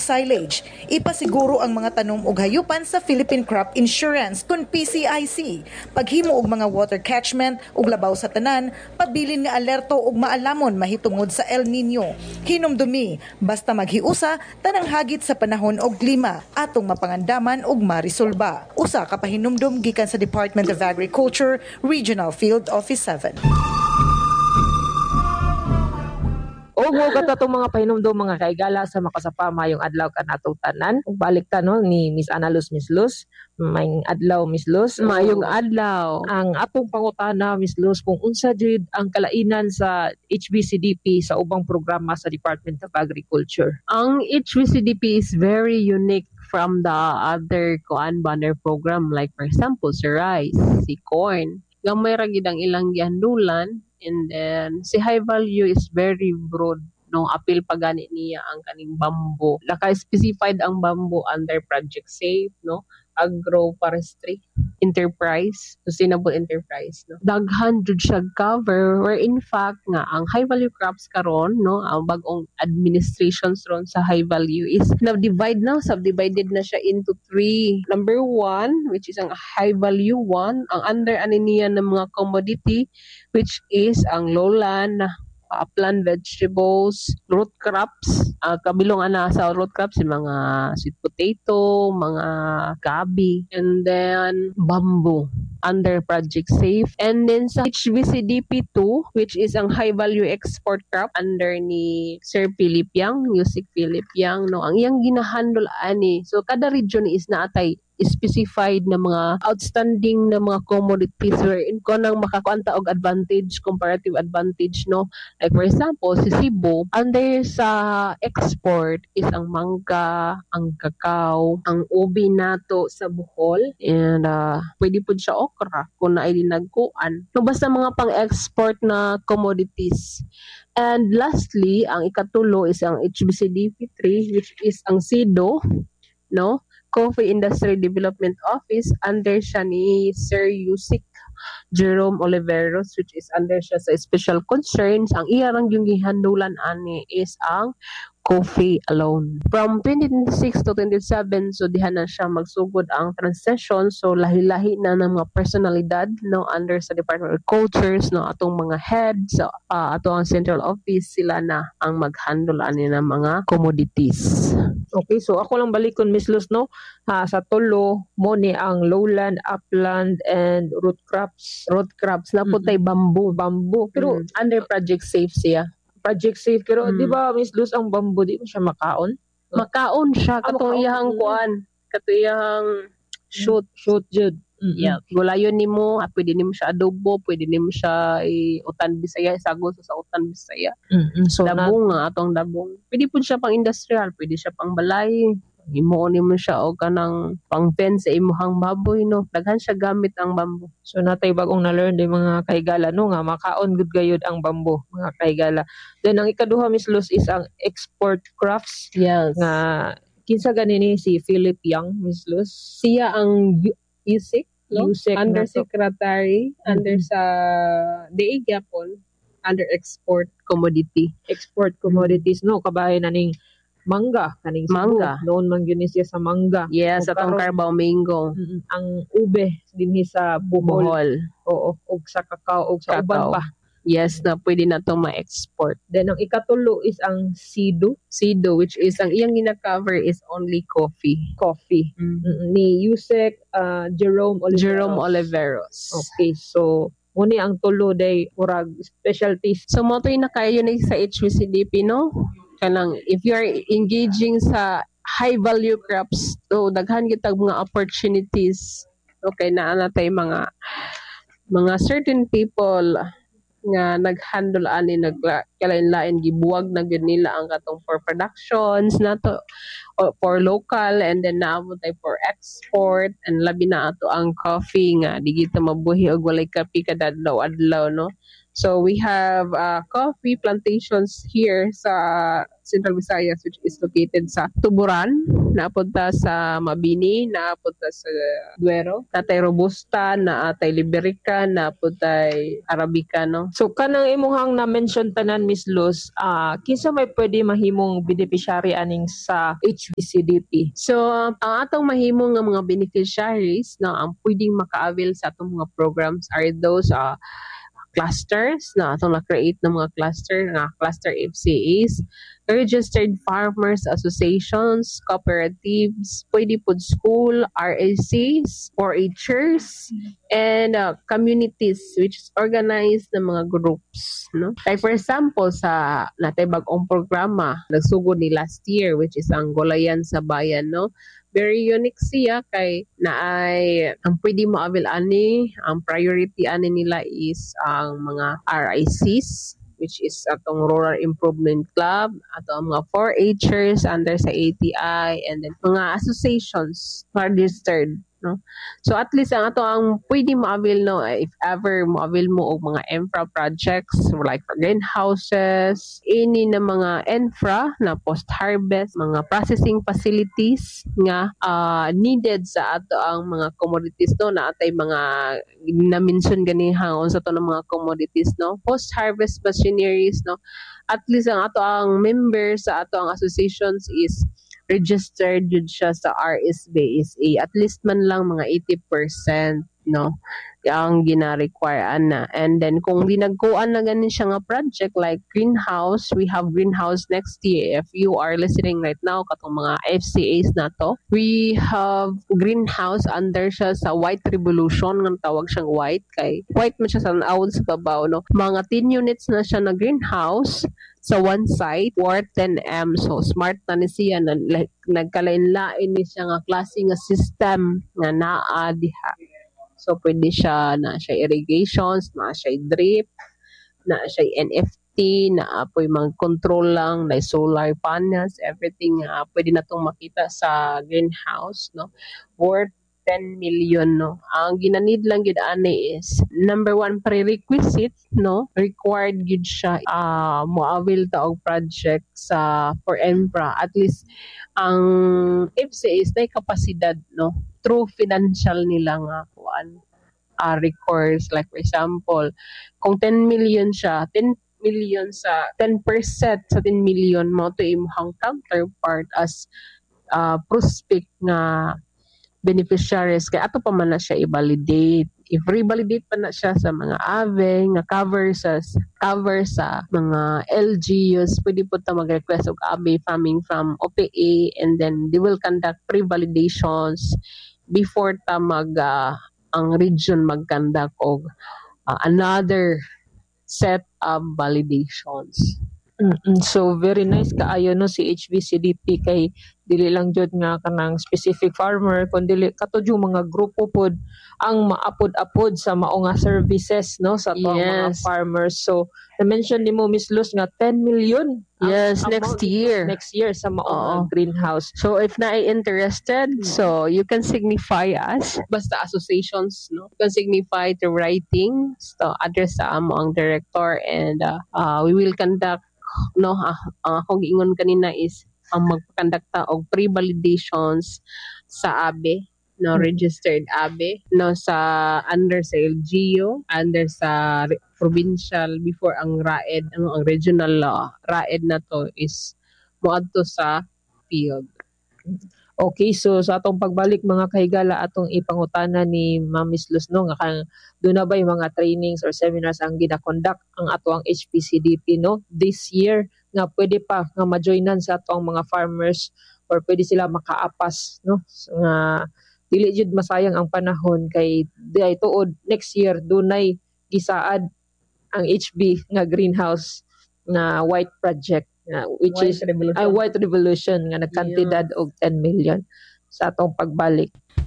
silage. Ipasiguro ang mga tanom ug hayupan sa Philippine Crop Insurance kun PCIC. Paghimo og mga water catchment ug labaw sa tanan, pabilin nga alerto ug maalamon mahitungod sa El Nino. Hinumdumi, basta maghiusa tanang hagit sa panahon og klima atong mapangandaman ug marisolba. Usa ka pahinumdum gikan sa Department of Agriculture, Regional Field Office 7. O mo katong mga pahinumdum mga kaigala sa makasapa mayong adlaw kanatong tanan. Balik ta no ni Miss Analuz Miss Luz. Mayong adlaw Miss Luz. Mayong adlaw. Ang atong pangutana Miss Luz kung unsa jud ang kalainan sa HBCDP sa ubang programa sa Department of Agriculture. Ang HBCDP is very unique from the other banner program, like for example si rice, si corn. Gamay ra gid ang ilang gihandulan. And then, si high value is very broad. No, apil pa gani niya ang kaning bamboo. Naka-specified ang bamboo under Project Safe, no? Agroforestry enterprise, sustainable enterprise, no? Daghan jud siya cover where in fact nga ang high value crops karon, no, ang bag-ong administrations ron sa high value is subdivided na siya into 3. Number 1, which is ang high value 1, ang under ani niya ng mga commodity, which is ang lowland, upland vegetables, root crops, kabilong ana sa root crops yung mga sweet potato, mga gabi, and then bamboo under Project Safe. And then sa HBCDP 2, which is ang high value export crop under ni Sir Philip Yang, Yusik Philip Yang, no, ang iyang ginahandle ani. So kada region is naatay specified na mga outstanding na mga commodities wherein ko nang makakuanta og advantage, comparative advantage, no. Like for example, si Cebu, under sa export is ang mangga, ang kakao, ang ubi nato sa Bohol, and pwede po siya okra kung naay dinagkuan. No, basta mga pang-export na commodities. And lastly, ang ikatulo is ang HBCDP 3, which is ang SIDO, no, Coffee Industry Development Office, under siya ni Sir Yusik Jerome Oliveros, which is under siya sa special concerns. Ang iyarang yung gihandulan ani is ang coffee alone. From 2026 to 2027, so diha na siya magsugod ang transition. So lahi-lahi na ng mga personalidad, no, under sa Department of Cultures, no, atong mga heads, ato ang central office, sila na ang mag-handle ani ng mga commodities. Okay, so ako lang balikon Miss Luz, no. Sa tulo mo ni ang lowland, upland, and root crops. Root crops na po tay bamboo. Pero Under Project Safe siya. Project Safe, pero di ba Miss Luz ang bamboo di mo siya makaon? Makaon siya katong iyang kuan, katong iyang shoot jud. Yeah, gulayon nimo, pwede nimo siya adobo, pwede nimo siya utan Bisaya, sagol sa utan Bisaya. So dabong atong dabong. Pwede pud siya pang industrial, pwede siya pang balay. Himuon nimo siya og kanang pang fence sa imuhang baboy, no. Daghan siya gamit ang bamboo. So natay bagong na-learn din mga kaigala, no, nga makaon gud gayud ang bamboo, mga kaigala. Then ang ikaduha Miss Luz is ang export crafts. Yes. Nga kinsa ganini si Philip Yang, Miss Luz? Siya ang Yusik, no? Undersecretary, under sa DA Gyapon, under export commodity. Export commodities, no, kabahin na ning mangga, kaning mangga. Noon man yun siya sa mangga. Yes, atong Carabao Mango. Ang ube dinhi sa Bohol. Oo, ug sa kakao ug sa uban pa. Yes, na pwede na to ma-export. Then ang ikatulo is ang SIDO, which is ang iyang gina-cover is only coffee. Ni Yusek Jerome Oliveros. Okay, so muni ang tulo day murag specialties. So mo to na kayo na sa HBCDP, no? Kanang if you are engaging sa high value crops, so daghan gitag mga opportunities. Okay, naa natay mga certain people nga naghandle ani nagkalain-lain gibuwag na gyud nila ang katong for productions nato for local, and then naamo tay for export, and labi na ato ang coffee nga di kita mabuhi og walay kape kada adlaw, no. So we have coffee plantations here sa Central Visayas, which is located sa Tuburan, napunta sa Mabini, napunta sa Duero, natay Robusta, natay Liberica, naputay Arabica, no? So kanang imuhang na-mention tanan Miss Luz, kinsa may pwede mahimong beneficiary aning sa HBCDP? So, ang atong mahimo nga mga beneficiaries na ang pwedeng maka-avail sa atong mga programs are those clusters na atong na-create ng mga cluster FCAs, registered farmers associations, cooperatives, pwede po school, RACs, 4-Hers, and communities which is organized ng mga groups, no? Like for example sa natay bag-ong programa nagsugod ni last year, which is ang Gulayan sa Bayan, no? Very unique siya kay naay ang pwede mo avail ani, ang priority ani nila is ang mga RICs, which is atong Rural Improvement Club, atong mga 4-Hers under sa ATI, and then mga associations registered, no? So at least ang ato ang pwede mo-avail, no, if ever mo-avail mo og mga infra projects like for greenhouses, ini na mga infra na post-harvest, mga processing facilities nga needed sa ato ang mga commodities, no, na atay mga na-mention ganiha unsa to ng mga commodities, no, post-harvest machineries, no. At least ang ato ang members sa ato ang associations is registered jud siya sa RSBSA, at least man lang mga 80%, no, ang gina-require na. And then kung di nagkuan na ganin siya nga project like greenhouse, we have greenhouse next year. If you are listening right now katong mga FCAs na to, we have greenhouse under siya sa White Revolution, nga tawag siyang white kay white man siya sa awon sa babaw, no. Mga 10 units na siya na greenhouse sa one site worth 10M. So smart na ni siya na nagkalain-lain ni siya nga klase nga system nga naa diha. So pwede siya na siya irrigations, na siya drip, na siya NFT, na apoy mga control lang, na solar panels, everything pwede na tong makita sa greenhouse, no, worth 10 million, no. Ang ginanid lang gid ani is number one prerequisite, no, required gid siya mo-avail ta og project sa for infra. At least ang FCA is na kapasidad, no, through financial nila nga kuan recourse. Like for example, kung 10 million siya, 10 million sa 10% sa 10 million mo to imong counterpart as prospect nga beneficiaries, kay ato pa man na siya i-validate. If revalidate pa na siya sa mga AVE nga cover sa mga LGUs, pwede po ta mag-request og AVE farming from OPA, and then they will conduct pre-validations before ta ang region mag-conduct og another set of validations. So very nice kaayo no si HBCDP, kay dili lang jud nga kanang specific farmer kundi katud yung mga grupo pod ang maapod-apod sa mao nga services, no, sa tuwang mga Yes. farmers. So na-mention nimo Miss Luz nga 10 million ang Yes, amount next year sa mao nga greenhouse. So if na interested, so you can signify us. Basta associations, no? You can signify the writing, so address sa amo ang director, and we will conduct, no, ang akong giingon kanina is ang magpakondakta og pre-validations sa ABE, no, registered ABE, no, sa under sa LGU, under sa provincial, before ang RAED, ang regional RAED na to is moadto sa field. Okay, so sa atong pagbalik mga kahigala, atong ipangutana ni Ma'am Miss Luz, no, nga kang doon na ba yung mga trainings or seminars ang gina-conduct ang ato ang HPCDP, no, this year nga pwede pa nga ma-joinan sa ato ang mga farmers, or pwede sila makaapas, no. So, nga dili jud masayang ang panahon, kay diay tuod next year dunay gisaad ang HB nga greenhouse nga white project, which White is Revolution. White Revolution nga nagkantidad og 10 million sa atong pagbalik.